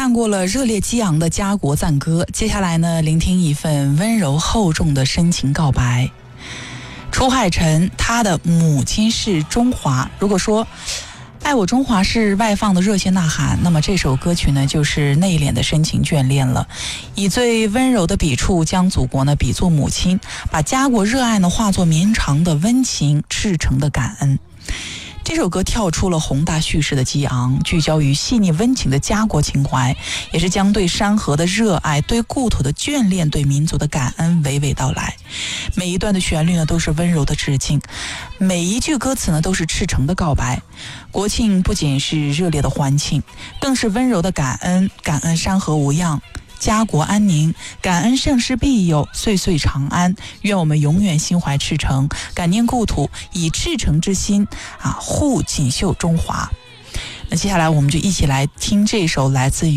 看过了热烈激昂的家国赞歌，接下来呢，聆听一份温柔厚重的深情告白。楚海辰，他的母亲是中华。如果说爱我中华是外放的热血呐喊，那么这首歌曲呢，就是内敛的深情眷恋了。以最温柔的笔触，将祖国呢比作母亲，把家国热爱呢化作绵长的温情，赤诚的感恩。这首歌跳出了宏大叙事的激昂，聚焦于细腻温情的家国情怀，也是将对山河的热爱、对故土的眷恋、对民族的感恩娓娓道来。每一段的旋律呢都是温柔的致敬，每一句歌词呢都是赤诚的告白。国庆不仅是热烈的欢庆，更是温柔的感恩，感恩山河无恙，家国安宁，感恩盛世庇佑，岁岁长安。愿我们永远心怀赤诚，感念故土，以赤诚之心护锦绣中华。那接下来我们就一起来听这首来自于